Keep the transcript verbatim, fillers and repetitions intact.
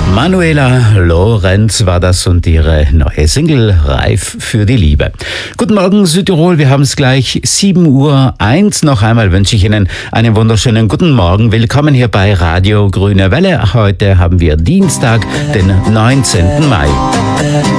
Manuela Lorenz war das und ihre neue Single Reif für die Liebe. Guten Morgen Südtirol, wir haben es gleich sieben Uhr eins. Noch einmal wünsche ich Ihnen einen wunderschönen guten Morgen. Willkommen hier bei Radio Grüne Welle. Heute haben wir Dienstag, den neunzehnten Mai.